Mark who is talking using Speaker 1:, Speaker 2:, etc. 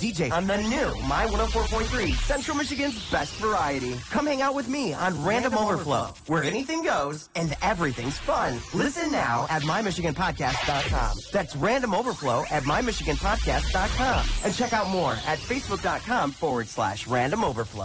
Speaker 1: DJ on the new My 104.3, Central Michigan's best variety. Come hang out with me on Random Overflow, where anything goes and everything's fun. Listen now at MyMichiganPodcast.com. That's Random Overflow at MyMichiganPodcast.com. And check out more at Facebook.com/Random Overflow.